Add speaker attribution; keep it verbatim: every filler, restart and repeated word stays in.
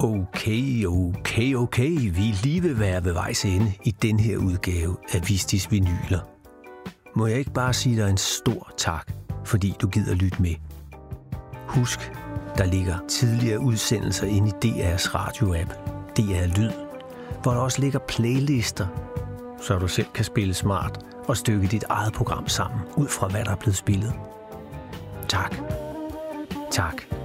Speaker 1: Okay, okay, okay. Vi er lige ved at være ved vejs ende i den her udgave af Vistis Vinyler. Må jeg ikke bare sige dig en stor tak, fordi du gider lytte med. Husk, der ligger tidligere udsendelser inde i D R's radio-app, D R Lyd, hvor der også ligger playlister, så du selv kan spille smart og stykke dit eget program sammen, ud fra hvad der er blevet spillet. Tak. Tak.